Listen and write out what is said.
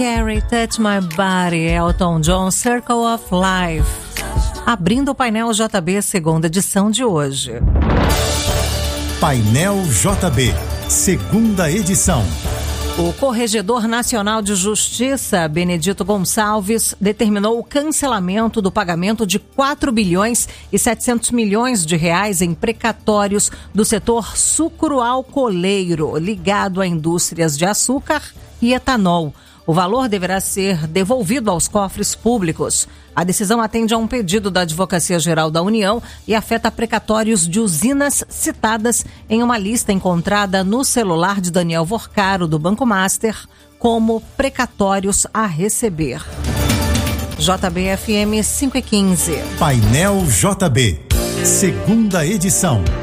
Carey, Touch My Body, Elton John, Circle of Life. Abrindo o Painel JB, segunda edição de hoje. Painel JB, segunda edição. O Corregedor Nacional de Justiça, Benedito Gonçalves, determinou o cancelamento do pagamento de 4 bilhões e 700 milhões de reais em precatórios do setor sucroalcooleiro, ligado a indústrias de açúcar e etanol. O valor deverá ser devolvido aos cofres públicos. A decisão atende a um pedido da Advocacia Geral da União e afeta precatórios de usinas citadas em uma lista encontrada no celular de Daniel Vorcaro, do Banco Master, como precatórios a receber. JBFM 5:15. Painel JB, segunda edição.